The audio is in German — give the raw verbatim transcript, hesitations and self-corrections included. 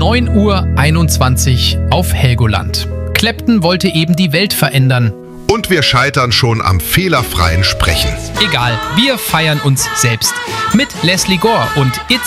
neun Uhr einundzwanzig auf Helgoland. Clapton wollte eben die Welt verändern. Und wir scheitern schon am fehlerfreien Sprechen. Egal, wir feiern uns selbst. Mit Leslie Gore und It's